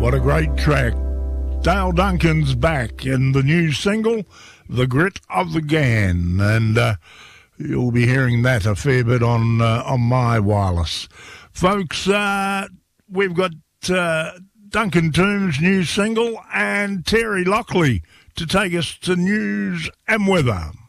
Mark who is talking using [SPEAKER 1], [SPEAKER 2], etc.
[SPEAKER 1] What a great track. Dale Duncan's back in the new single, The Grit of the Gan, and you'll be hearing that a fair bit on my wireless. Folks, we've got Duncan Toombs' new single and Terry Lockley to take us to news and weather.